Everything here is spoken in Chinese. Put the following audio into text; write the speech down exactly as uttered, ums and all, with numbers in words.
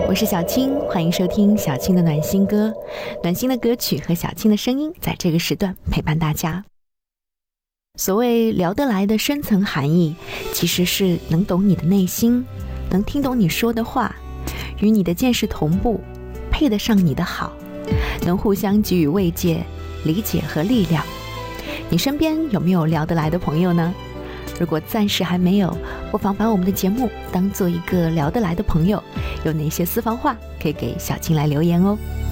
我是小青，欢迎收听小青的暖心歌，暖心的歌曲和小青的声音在这个时段陪伴大家。所谓聊得来的深层含义，其实是能懂你的内心，能听懂你说的话，与你的见识同步，配得上你的好，能互相给予慰藉、理解和力量。你身边有没有聊得来的朋友呢？如果暂时还没有，不妨把我们的节目当做一个聊得来的朋友，有哪些私房话可以给小青来留言哦。